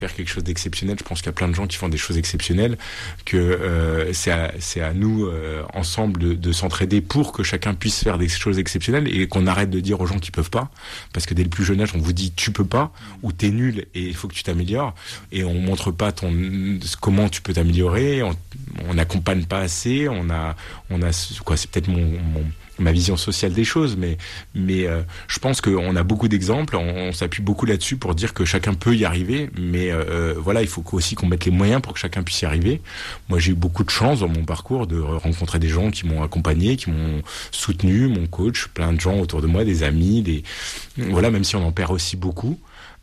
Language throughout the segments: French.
faire quelque chose d'exceptionnel. Je pense qu'il y a plein de gens qui font des choses exceptionnelles, que c'est à nous ensemble de s'entraider pour que chacun puisse faire des choses exceptionnelles et qu'on arrête de dire aux gens qui peuvent pas, parce que dès le plus jeune âge on vous dit tu peux pas ou t'es nul et il faut que tu t'améliores, et on montre pas comment tu peux t'améliorer, on n'accompagne pas assez, on a quoi, c'est peut-être ma vision sociale des choses, mais je pense qu'on a beaucoup d'exemples, on s'appuie beaucoup là-dessus pour dire que chacun peut y arriver, mais voilà, il faut aussi qu'on mette les moyens pour que chacun puisse y arriver. Moi, j'ai eu beaucoup de chance dans mon parcours de rencontrer des gens qui m'ont accompagné, qui m'ont soutenu, mon coach, plein de gens autour de moi, des amis, voilà, même si on en perd aussi beaucoup.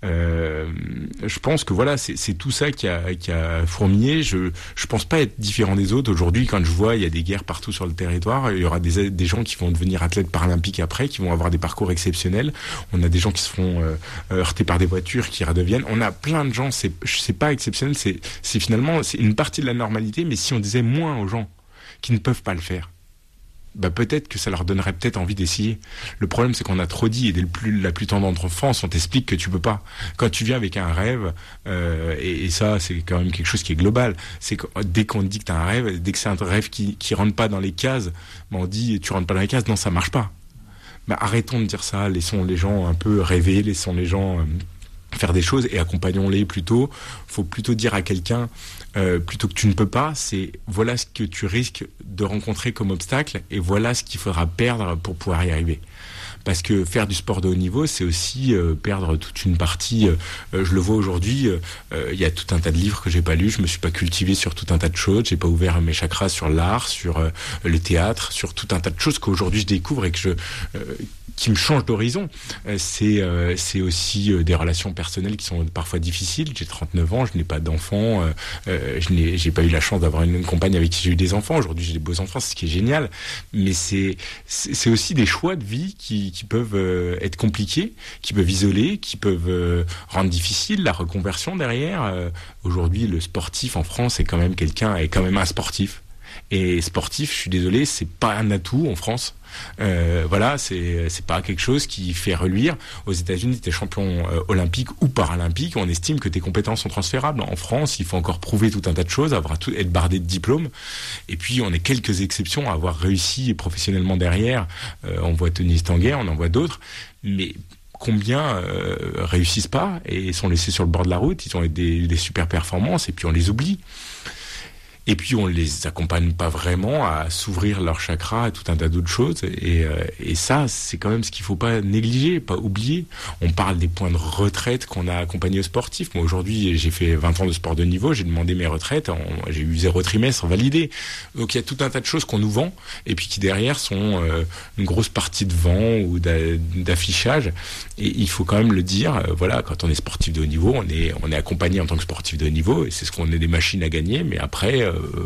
Je pense que voilà, c'est tout ça qui a fourmillé. Je pense pas être différent des autres. Aujourd'hui, quand je vois, il y a des guerres partout sur le territoire, il y aura des gens qui vont devenir athlètes paralympiques après, qui vont avoir des parcours exceptionnels. On a des gens qui se font heurter par des voitures, qui redeviennent. On a plein de gens, c'est pas exceptionnel, c'est finalement, c'est une partie de la normalité, mais si on disait moins aux gens qui ne peuvent pas le faire, bah peut-être que ça leur donnerait peut-être envie d'essayer. Le problème, c'est qu'on a trop dit, et la plus tendance en France, on t'explique que tu peux pas. Quand tu viens avec un rêve, et ça, c'est quand même quelque chose qui est global, c'est que dès qu'on te dit que t'as un rêve, dès que c'est un rêve qui rentre pas dans les cases, bah on dit, tu rentres pas dans les cases, non, ça marche pas. Bah arrêtons de dire ça, laissons les gens un peu rêver, laissons les gens faire des choses et accompagnons-les plutôt. Faut plutôt dire à quelqu'un, plutôt que tu ne peux pas, c'est voilà ce que tu risques de rencontrer comme obstacle et voilà ce qu'il faudra perdre pour pouvoir y arriver. Parce que faire du sport de haut niveau, c'est aussi perdre toute une partie. Je le vois aujourd'hui, il y a tout un tas de livres que j'ai pas lus, je me suis pas cultivé sur tout un tas de choses, j'ai pas ouvert mes chakras sur l'art, sur le théâtre, sur tout un tas de choses qu'aujourd'hui je découvre et que qui me changent d'horizon. C'est aussi des relations personnelles qui sont parfois difficiles. J'ai 39 ans, je n'ai pas d'enfants, j'ai pas eu la chance d'avoir une compagne avec qui j'ai eu des enfants. Aujourd'hui, j'ai des beaux enfants, c'est ce qui est génial. Mais c'est aussi des choix de vie qui peuvent être compliqués, qui peuvent isoler, qui peuvent rendre difficile la reconversion derrière. Aujourd'hui, le sportif en France est quand même un sportif. Et sportif, je suis désolé, c'est pas un atout en France. Voilà, c'est pas quelque chose qui fait reluire. Aux États-Unis, t'es champion olympique ou paralympique, on estime que tes compétences sont transférables. En France, il faut encore prouver tout un tas de choses, être bardé de diplômes. Et puis, on est quelques exceptions à avoir réussi professionnellement derrière. On voit Tony Stanguet, on en voit d'autres, mais combien réussissent pas et sont laissés sur le bord de la route. Ils ont des super performances et puis on les oublie. Et puis on les accompagne pas vraiment à s'ouvrir leur chakra, à tout un tas d'autres choses. Et ça, c'est quand même ce qu'il faut pas négliger, pas oublier. On parle des points de retraite qu'on a accompagnés aux sportifs. Moi aujourd'hui, j'ai fait 20 ans de sport de niveau, j'ai demandé mes retraites, j'ai eu 0 trimestre validé. Donc il y a tout un tas de choses qu'on nous vend et puis qui derrière sont une grosse partie de vent ou d'affichage. Et il faut quand même le dire, voilà, quand on est sportif de haut niveau, on est accompagné en tant que sportif de haut niveau et c'est ce qu'on est des machines à gagner, mais après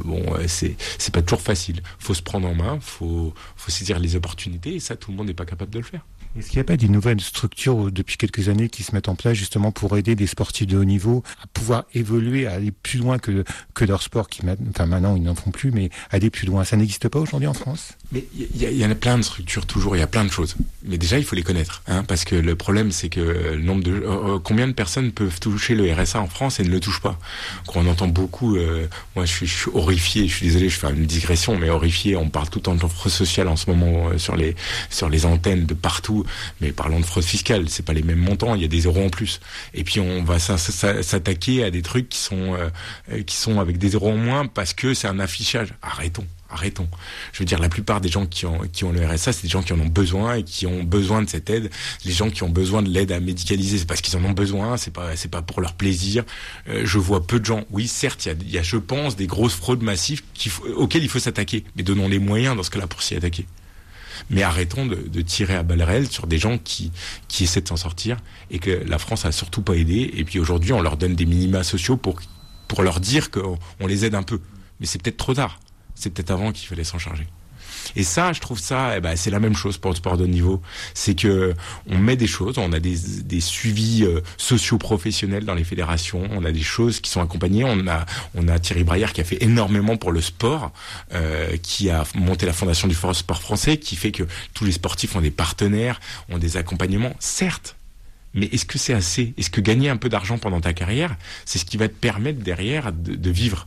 c'est pas toujours facile. Faut se prendre en main, faut saisir les opportunités et ça, tout le monde n'est pas capable de le faire. Est-ce qu'il n'y a pas des nouvelles structures depuis quelques années qui se mettent en place justement pour aider des sportifs de haut niveau à pouvoir évoluer, à aller plus loin que leur sport maintenant ils n'en font plus, mais aller plus loin? Ça n'existe pas aujourd'hui en France? Mais il y en a plein de structures toujours, il y a plein de choses. Mais déjà, il faut les connaître, parce que le problème, c'est que le nombre de combien de personnes peuvent toucher le RSA en France et ne le touchent pas. Quand on entend beaucoup, moi je suis horrifié, je suis désolé, je fais une digression, mais horrifié. On parle tout le temps de fraude sociale en ce moment sur les antennes de partout. Mais parlons de fraude fiscale, c'est pas les mêmes montants, il y a des zéros en plus. Et puis on va s'attaquer à des trucs qui sont avec des zéros en moins parce que c'est un affichage. Arrêtons. Je veux dire, la plupart des gens qui ont le RSA, c'est des gens qui en ont besoin et qui ont besoin de cette aide. Les gens qui ont besoin de l'aide à médicaliser, c'est parce qu'ils en ont besoin, c'est pas pour leur plaisir. Je vois peu de gens. Oui, certes, il y a, je pense, des grosses fraudes massives auxquelles il faut s'attaquer. Mais donnons les moyens dans ce cas-là pour s'y attaquer. Mais arrêtons de tirer à balles réelles sur des gens qui essaient de s'en sortir et que la France a surtout pas aidé. Et puis aujourd'hui, on leur donne des minima sociaux pour leur dire qu'on les aide un peu. Mais c'est peut-être trop tard. C'est peut-être avant qu'il fallait s'en charger. Et ça, je trouve ça, c'est la même chose pour le sport de haut niveau. C'est que on met des choses, on a des suivis socio-professionnels dans les fédérations, on a des choses qui sont accompagnées. On a Thierry Braillard qui a fait énormément pour le sport, qui a monté la fondation du sport français, qui fait que tous les sportifs ont des partenaires, ont des accompagnements, certes. Mais est-ce que c'est assez? Est-ce que gagner un peu d'argent pendant ta carrière, c'est ce qui va te permettre derrière de vivre?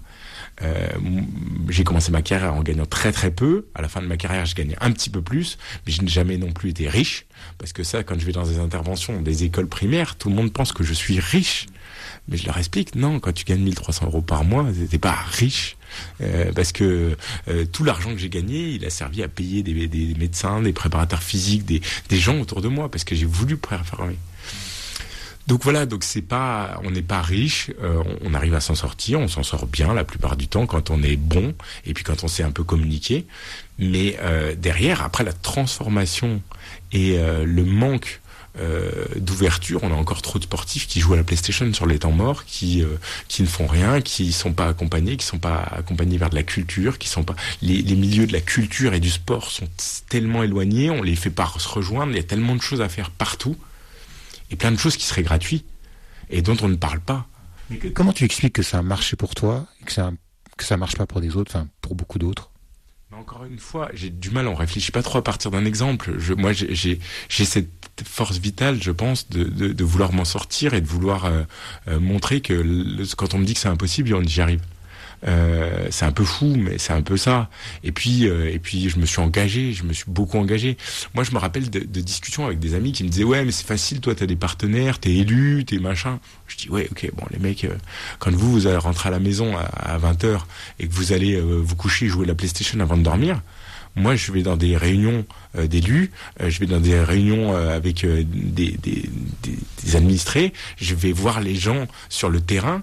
J'ai commencé ma carrière en gagnant très très peu. À la fin de ma carrière, je gagnais un petit peu plus, mais je n'ai jamais non plus été riche. Parce que ça, quand je vais dans des interventions des écoles primaires, tout le monde pense que je suis riche. Mais je leur explique, non, quand tu gagnes 1 300 € par mois, t'es pas riche. Parce que tout l'argent que j'ai gagné, il a servi à payer des médecins, des préparateurs physiques, des gens autour de moi, parce que j'ai voulu performer. Donc voilà, donc on n'est pas riche, on arrive à s'en sortir, on s'en sort bien la plupart du temps quand on est bon et puis quand on sait un peu communiquer. Mais derrière, après la transformation et le manque d'ouverture, on a encore trop de sportifs qui jouent à la PlayStation sur les temps morts, qui ne font rien, qui sont pas accompagnés vers de la culture, qui sont pas les milieux de la culture et du sport sont tellement éloignés, on les fait pas se rejoindre, il y a tellement de choses à faire partout. Et plein de choses qui seraient gratuites et dont on ne parle pas. Mais comment tu expliques que ça a marché pour toi et que ça marche pas pour les autres, enfin pour beaucoup d'autres? Mais encore une fois, j'ai du mal, on réfléchit pas trop à partir d'un exemple. Moi, j'ai cette force vitale, je pense, de vouloir m'en sortir et de vouloir montrer que quand on me dit que c'est impossible, j'y arrive. C'est un peu fou, mais c'est un peu ça. Et puis je me suis beaucoup engagé. Moi, je me rappelle de discussions avec des amis qui me disaient, ouais, mais c'est facile, toi, t'as des partenaires, t'es élu, t'es machin. Je dis, ouais, ok, bon, les mecs, quand vous allez rentrer à la maison à 20h et que vous allez vous coucher et jouer à la PlayStation avant de dormir, moi, je vais dans des réunions d'élus, je vais dans des réunions avec des administrés, je vais voir les gens sur le terrain,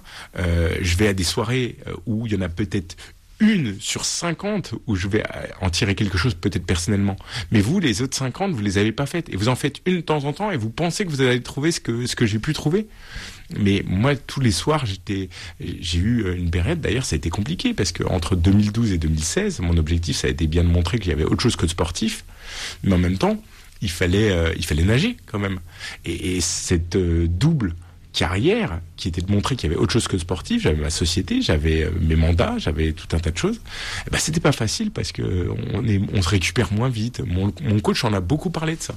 je vais à des soirées où il y en a peut-être 1 sur 50 où je vais en tirer quelque chose peut-être personnellement. Mais vous, les autres 50, vous les avez pas faites. Et vous en faites une de temps en temps et vous pensez que vous allez trouver ce que j'ai pu trouver. Mais moi, tous les soirs, j'ai eu une période, d'ailleurs, ça a été compliqué, parce que entre 2012 et 2016, mon objectif, ça a été bien de montrer qu'il y avait autre chose que de sportif, mais en même temps, il fallait nager, quand même. Et cette double carrière, qui était de montrer qu'il y avait autre chose que de sportif, j'avais ma société, j'avais mes mandats, j'avais tout un tas de choses, et c'était pas facile, parce que on se récupère moins vite. Mon coach en a beaucoup parlé de ça.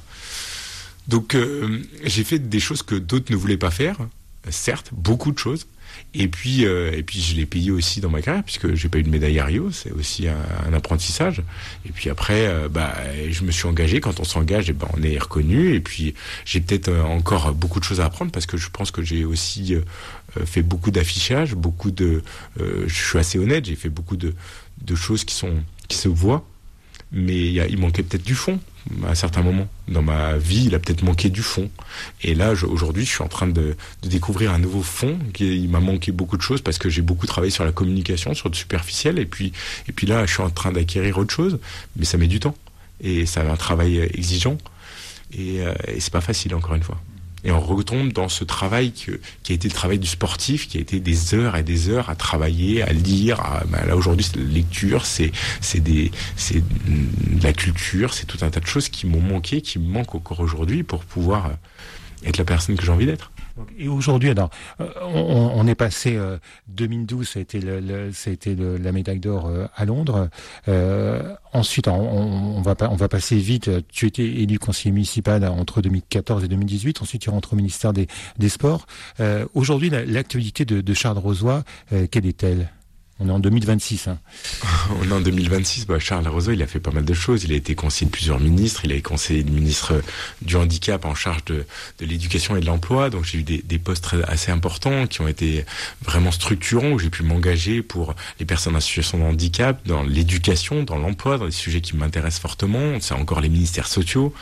Donc, j'ai fait des choses que d'autres ne voulaient pas faire, certes, beaucoup de choses. Et puis je l'ai payé aussi dans ma carrière, puisque j'ai pas eu de médaille à Rio, c'est aussi un apprentissage. Et puis après, je me suis engagé. Quand on s'engage, on est reconnu. Et puis j'ai peut-être encore beaucoup de choses à apprendre, parce que je pense que j'ai aussi fait beaucoup d'affichage, je suis assez honnête, j'ai fait beaucoup de choses qui se voient. Mais il manquait peut-être du fond à un certain moment. Dans ma vie, il a peut-être manqué du fond. Et là, aujourd'hui, je suis en train de découvrir un nouveau fond. Il m'a manqué beaucoup de choses, parce que j'ai beaucoup travaillé sur la communication, sur le superficiel. Et puis là, je suis en train d'acquérir autre chose. Mais ça met du temps. Et ça a un travail exigeant. Et c'est pas facile, encore une fois. Et on retombe dans ce travail qui a été le travail du sportif, qui a été des heures et des heures à travailler, à lire. Là aujourd'hui, c'est de la lecture, c'est de la culture, c'est tout un tas de choses qui m'ont manqué, qui me manquent encore aujourd'hui pour pouvoir être la personne que j'ai envie d'être. Et aujourd'hui, alors, on est passé 2012, ça a été la médaille d'or à Londres. Ensuite, on va passer vite. Tu étais élu conseiller municipal entre 2014 et 2018. Ensuite, tu rentres au ministère des Sports. Aujourd'hui, l'actualité de Charles Rozoy, quelle est-elle? On est en 2026. Hein. On est en 2026. Charles Rozoy, il a fait pas mal de choses. Il a été conseiller de plusieurs ministres. Il a été conseiller de ministre du handicap en charge de l'éducation et de l'emploi. Donc j'ai eu des postes assez importants qui ont été vraiment structurants, où j'ai pu m'engager pour les personnes en situation de handicap, dans l'éducation, dans l'emploi, dans des sujets qui m'intéressent fortement. C'est encore les ministères sociaux.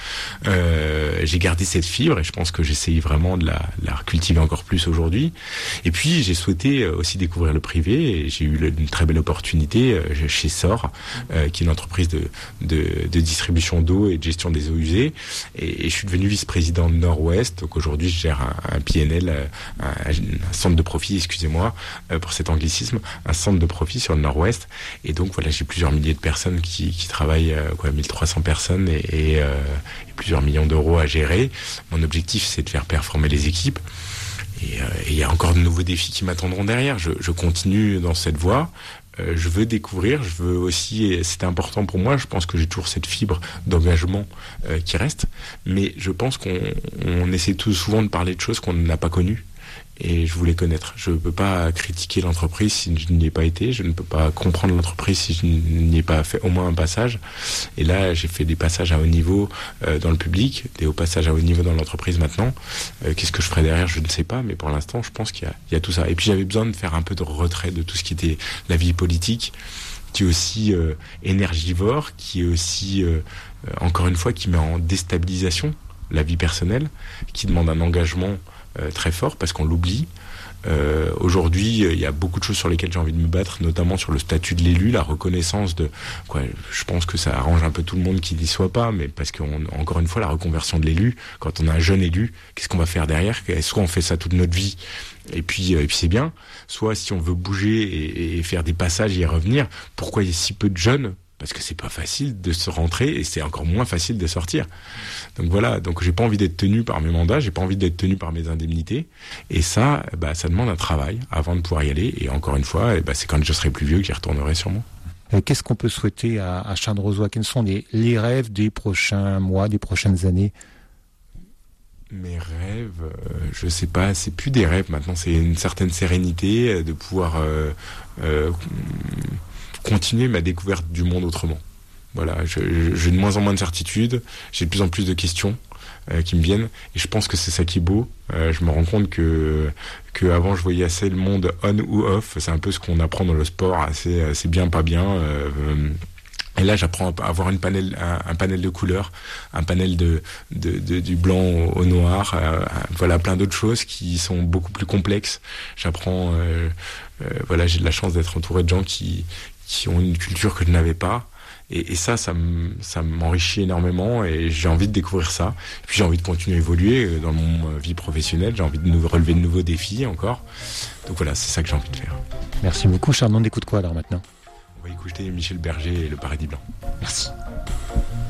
J'ai gardé cette fibre et je pense que j'essaye vraiment de la cultiver encore plus aujourd'hui. Et puis j'ai souhaité aussi découvrir le privé, et j'ai eu une très belle opportunité chez SOR, qui est une entreprise de distribution d'eau et de gestion des eaux usées, et je suis devenu vice-président de Nord-Ouest. Donc aujourd'hui je gère un PNL, un centre de profit, excusez-moi pour cet anglicisme, un centre de profit sur le Nord-Ouest. Et donc voilà, j'ai plusieurs milliers de personnes qui travaillent, 1300 personnes et plusieurs millions d'euros à gérer. Mon objectif, c'est de faire performer les équipes. Et il y a encore de nouveaux défis qui m'attendront derrière. Je continue dans cette voie. Je veux découvrir, je veux aussi, et c'était important pour moi, je pense que j'ai toujours cette fibre d'engagement qui reste, mais je pense qu'on essaie tout souvent de parler de choses qu'on n'a pas connues. Et je voulais connaître. Je ne peux pas critiquer l'entreprise si je n'y ai pas été. Je ne peux pas comprendre l'entreprise si je n'y ai pas fait au moins un passage. Et là, j'ai fait des passages à haut niveau dans le public, des hauts passages à haut niveau dans l'entreprise maintenant. Qu'est-ce que je ferai derrière, je ne sais pas. Mais pour l'instant, je pense qu'il y a tout ça. Et puis j'avais besoin de faire un peu de retrait de tout ce qui était la vie politique, qui est aussi énergivore, qui est aussi, encore une fois, qui met en déstabilisation la vie personnelle, qui demande un engagement très fort parce qu'on l'oublie. Aujourd'hui, il y a beaucoup de choses sur lesquelles j'ai envie de me battre, notamment sur le statut de l'élu, la reconnaissance de quoi. Je pense que ça arrange un peu tout le monde qu'il n'y soit pas, mais parce qu'encore une fois, la reconversion de l'élu, quand on a un jeune élu, qu'est-ce qu'on va faire derrière? Soit on fait ça toute notre vie, et puis c'est bien. Soit si on veut bouger et faire des passages et y revenir, pourquoi il y a si peu de jeunes? Parce que c'est pas facile de se rentrer et c'est encore moins facile de sortir. Donc voilà, donc j'ai pas envie d'être tenu par mes mandats, j'ai pas envie d'être tenu par mes indemnités. Et ça, ça demande un travail avant de pouvoir y aller. Et encore une fois, c'est quand je serai plus vieux que j'y retournerai sûrement. Qu'est-ce qu'on peut souhaiter à Charles-de-Rozoy? Quels sont les rêves des prochains mois, des prochaines années? Mes rêves, je sais pas, c'est plus des rêves maintenant, c'est une certaine sérénité de pouvoir continuer ma découverte du monde autrement. Voilà, j'ai de moins en moins de certitudes, j'ai de plus en plus de questions qui me viennent, et je pense que c'est ça qui est beau. Je me rends compte que avant je voyais assez le monde on ou off, c'est un peu ce qu'on apprend dans le sport, c'est bien, pas bien. Et là, j'apprends à avoir un panel de couleurs, un panel du blanc au noir, voilà, plein d'autres choses qui sont beaucoup plus complexes. J'apprends, voilà, j'ai de la chance d'être entouré de gens qui ont une culture que je n'avais pas. Et ça m'enrichit énormément et j'ai envie de découvrir ça. Et puis j'ai envie de continuer à évoluer dans mon vie professionnelle. J'ai envie de relever de nouveaux défis encore. Donc voilà, c'est ça que j'ai envie de faire. Merci beaucoup, Charles. On écoute quoi alors maintenant? On va écouter Michel Berger et Le Paradis Blanc. Merci.